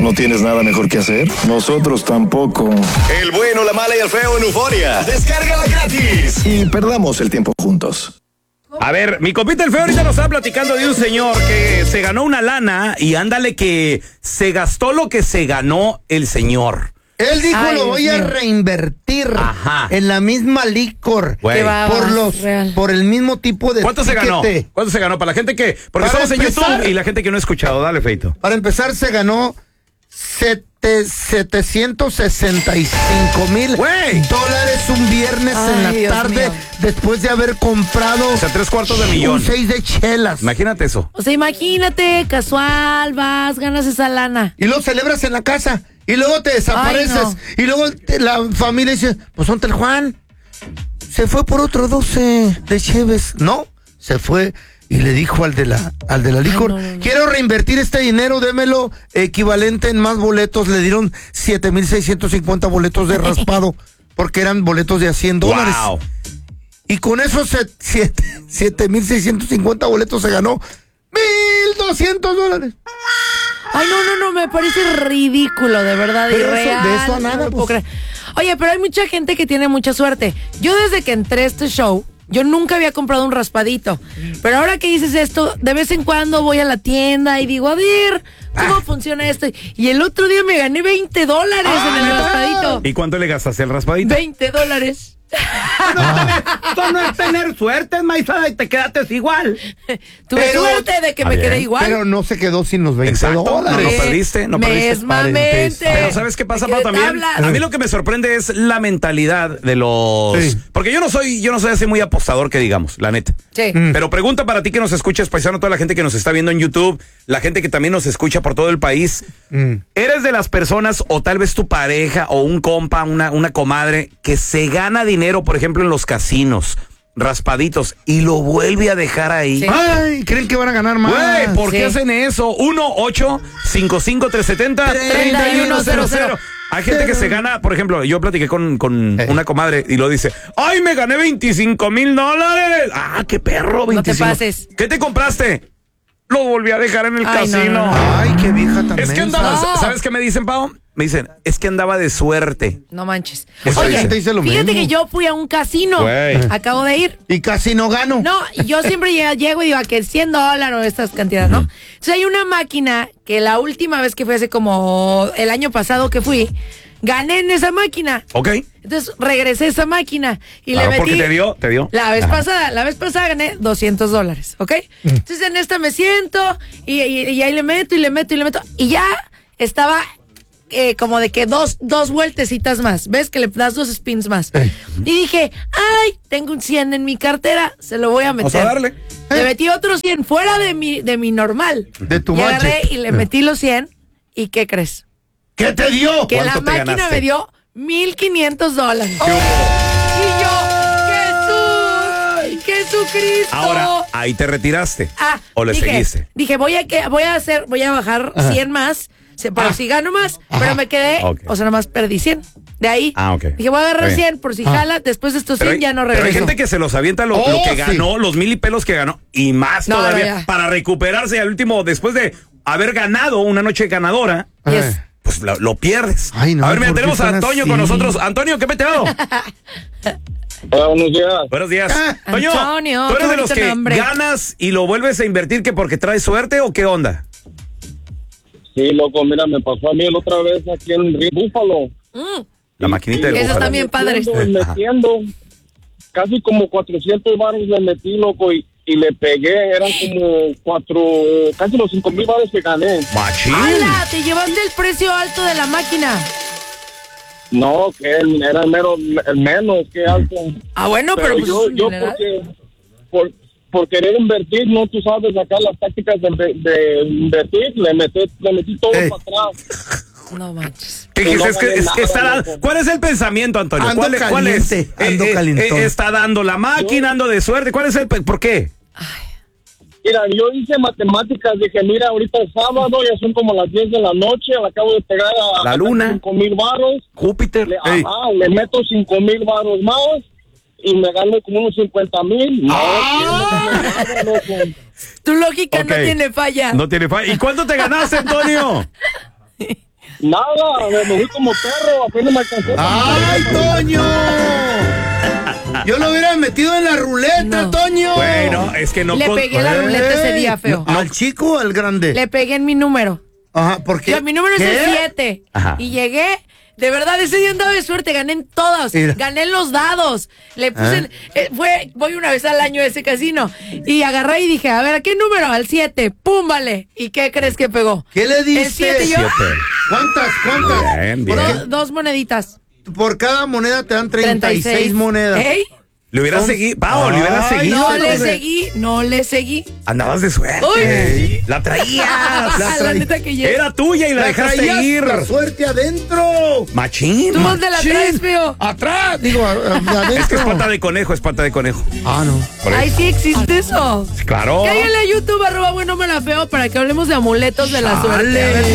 ¿No tienes nada mejor que hacer? Nosotros tampoco. El bueno, la mala y el feo en Euforia. Descárgala gratis. Y perdamos el tiempo juntos. A ver, mi compita el feo ahorita nos estaba platicando de un señor que se ganó una lana y ándale que se gastó lo que se ganó el señor. Él dijo, lo voy a reinvertir en la misma licor. Por el mismo tipo de ¿Cuánto se ganó? ¿Cuánto se ganó? Para la gente que... Porque estamos en YouTube y la gente que no ha escuchado. Dale, Feito. Para empezar, se ganó $765,000 un viernes en la tarde, después de haber comprado, o sea, 3/4 un 6 de chelas. Imagínate eso. O sea, imagínate, casual, vas, ganas esa lana. Y luego celebras en la casa, y luego te desapareces. No. Y luego la familia dice, pues ¿dónde el Juan? Se fue por otro 12 de cheves. No, se fue. Y le dijo al de la licor, quiero reinvertir este dinero, démelo equivalente en más boletos. Le dieron 7,650 boletos de raspado, porque eran boletos de $100. Wow. Y con esos 7,650 boletos se ganó $1,200. Ay, no, me parece ridículo, de verdad, pero irreal. De eso a nada, pues. Oye, pero hay mucha gente que tiene mucha suerte. Yo desde que entré a este show, yo nunca había comprado un raspadito. Pero ahora que dices esto, de vez en cuando voy a la tienda y digo, a ver, ¿cómo funciona esto? Y el otro día me gané $20 en el raspadito. ¿Y cuánto le gastaste el raspadito? $20. Esto no es tener suerte, maizada, y te quedaste igual. Tuve suerte de que me quedé igual. Pero no se quedó sin los $20. Exacto, no perdiste. Mesmamente. Pero ¿sabes qué pasa, Pau, también? A mí lo que me sorprende es la mentalidad de los... Sí. Porque yo no soy así muy apostador, que digamos, la neta. Sí. Pero pregunta para ti que nos escuchas, paisano, toda la gente que nos está viendo en YouTube, la gente que también nos escucha por todo el país. ¿Eres de las personas, o tal vez tu pareja, o un compa, una comadre, que se gana dinero, por ejemplo, en los casinos, raspaditos, y lo vuelve a dejar ahí? Sí. Ay, ¿creen que van a ganar más? Güey, ¿por qué hacen eso? 1-855-370-3100. Hay gente que se gana, por ejemplo, yo platiqué con una comadre y lo dice, ¡ay, me gané $25,000! ¡Ah, qué perro! 25. No te pases. ¿Qué te compraste? Lo volví a dejar en el casino. No. Ay, qué vieja tan Es que andaba, ¿sabes qué me dicen, Pau? Me dicen, es que andaba de suerte. No manches. Eso Oye, dice. fíjate que yo fui a un casino. Güey. Acabo de ir. Y casi no gano. No, yo siempre llego y digo a que $100 o estas cantidades, ¿no? Entonces hay una máquina que la última vez que fui, hace como el año pasado que fui, gané en esa máquina. Ok. Entonces regresé a esa máquina y Claro, le metí. porque te dio. La vez pasada gané $200, ¿ok? Entonces en esta me siento y ahí le meto. Y ya estaba como de que dos vueltecitas más. ¿Ves? Que le das 2 spins más. Y dije, ay, tengo un 100 en mi cartera, se lo voy a meter. Vamos a darle. Le metí otros 100 fuera de mi normal. De tu y agarré budget. y le metí los 100. ¿Y qué crees? ¿Qué te dio? Que la ¿Cuánto te máquina ganaste? me dio $1,500. Y yo, Jesucristo. Ahora, ahí te retiraste. ¿O le seguiste? Dije, voy a bajar 100 más, para si gano más, pero me quedé, o sea, nomás perdí 100. De ahí, dije, voy a agarrar 100 por si jala, después de estos 100 ya no regreso. Pero hay gente que se los avienta lo que ganó, los 1,000 y pelos que ganó, y más todavía, para recuperarse al último, después de haber ganado una noche ganadora. Yes. Pues lo pierdes. Ay, no, a ver, mira, ¿por qué tenemos a son Antonio así? con nosotros. Antonio, ¿qué peteo? Hola, buenos días. Buenos días. Antonio, ¿tú eres qué de los bonito que nombre. ganas y lo vuelves a invertir que porque traes suerte o qué onda? Sí, loco, mira, me pasó a mí la otra vez aquí en Búfalo. La maquinita del Esas búfalo. también padres. Metiendo, casi como 400 baros le metí, loco, y le pegué, eran como casi los 5,000 baros que gané. Machín. ¡Hala! Te llevaste el precio alto de la máquina. No, que era el menos que alto. Bueno, pero pues, yo por querer invertir, no, tú sabes, acá las tácticas de invertir, le metí todo para atrás. No manches. ¿Qué dijiste? Es que está. ¿Cuál es el pensamiento, Antonio? Ando ¿Cuál es? caliente, ando calentón. Está dando la máquina, ando de suerte. ¿Cuál es el por qué? Mira, yo hice matemáticas, dije, mira, ahorita es sábado, ya son como las 10 de la noche, le acabo de pegar a La luna. 5,000 baros. Júpiter. Le meto 5,000 baros más y me gano como unos 50,000. Tu lógica no tiene falla. No tiene falla. ¿Y cuánto te ganaste, Antonio? Nada, me fui como perro, apenas me alcancé. ¡Ay, Toño! Yo lo hubiera metido en la ruleta, No. Toño. Bueno, es que no... Le pegué la ruleta ese día, feo. ¿Al chico o al grande? Le pegué en mi número. Ajá, ¿por qué? Mi número es el 7. Ajá. Y llegué, de verdad, ese día andaba de suerte, gané en todas, Mira. gané en los dados. Le puse, voy una vez al año a ese casino. Y agarré y dije, a ver, ¿a qué número? Al 7, pum, vale. ¿Y qué crees que pegó? ¿Qué le diste? El 7 yo. ¿Cuántas? Bien, bien. Dos moneditas. Por cada moneda te dan 36 monedas. ¿Ey? Le hubieras seguido, Pao, le hubieras Ay, seguido. No le seguí. Andabas de suerte. Uy. La traías. La neta que ya. Era tuya y la dejaste traías ir. la suerte adentro. Machín. Tú dónde la traes, feo. Atrás, digo, adentro. Es que es pata de conejo, es pata de conejo. Ah, no. Por Ay, eso. sí existe eso. Claro. Cállale a YouTube, @buenomela feo, para que hablemos de amuletos de la suerte. A ver.